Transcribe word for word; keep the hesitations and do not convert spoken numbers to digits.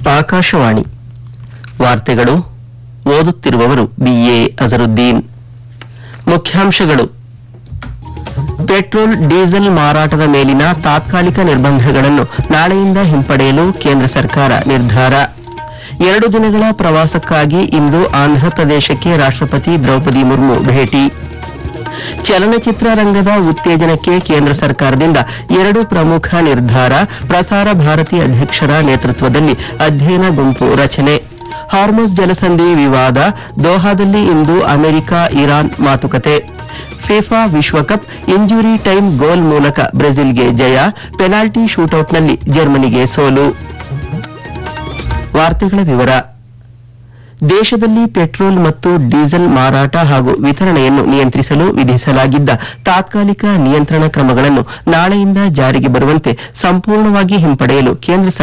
ಆಕಾಶವಾಣಿ ವಾರ್ತೆಗಳು ಓದುತ್ತಿರುವವರು ಬಿಎ ಅಜರುದ್ದೀನ್. ಮುಖ್ಯಾಂಶಗಳು: ಪೆಟ್ರೋಲ್ ಡೀಸೆಲ್ ಮಾರಾಟದ ಮೇಲಿನ ತಾತ್ಕಾಲಿಕ ನಿರ್ಬಂಧಗಳನ್ನು ನಾಳೆಯಿಂದ ಹಿಂಪಡೆಯಲು ಕೇಂದ್ರ ಸರ್ಕಾರ ನಿರ್ಧಾರ. ಎರಡು ದಿನಗಳ ಪ್ರವಾಸಕ್ಕಾಗಿ ಇಂದು ಆಂಧ್ರಪ್ರದೇಶಕ್ಕೆ ರಾಷ್ಟ್ರಪತಿ ದ್ರೌಪದಿ ಮುರ್ಮು ಭೇಟಿ. ಚಲನಚಿತ್ರ ರಂಗದ ಉತ್ತೇಜನಕ್ಕೆ ಕೇಂದ್ರ ಸರ್ಕಾರದಿಂದ ಎರಡು ಪ್ರಮುಖ ನಿರ್ಧಾರ. ಪ್ರಸಾರ ಭಾರತಿ ಅಧ್ಯಕ್ಷರ ನೇತೃತ್ವದಲ್ಲಿ ಅಧ್ಯಯನ ಗುಂಪು ರಚನೆ. ಹಾರ್ಮುಜ್ ಜಲಸಂಧಿ ವಿವಾದ, ದೋಹಾದಲ್ಲಿ ಇಂದು ಅಮೆರಿಕ ಇರಾನ್ ಮಾತುಕತೆ. ಫಿಫಾ ವಿಶ್ವಕಪ್ ಇಂಜುರಿ ಟೈಮ್ ಗೋಲ್ ಮೂಲಕ ಬ್ರೆಜಿಲ್ಗೆ ಜಯ. ಪೆನಾಲ್ಟಿ ಶೂಟೌಟ್ನಲ್ಲಿ ಜರ್ಮನಿಗೆ ಸೋಲು. ವಾರ್ತೆಗಳ ವಿವರ. ದೇಶದಲ್ಲಿ ಪೆಟ್ರೋಲ್ ಮತ್ತು ಡೀಸೆಲ್ ಮಾರಾಟ ಹಾಗೂ ವಿತರಣೆಯನ್ನು ನಿಯಂತ್ರಿಸಲು ವಿಧಿಸಲಾಗಿದ್ದ ತಾತ್ಕಾಲಿಕ ನಿಯಂತ್ರಣ ಕ್ರಮಗಳನ್ನು ನಾಳೆಯಿಂದ ಜಾರಿಗೆ ಬರುವಂತೆ ಸಂಪೂರ್ಣವಾಗಿ ಹಿಂಪಡೆಯಲು ಕೇಂದ್ರ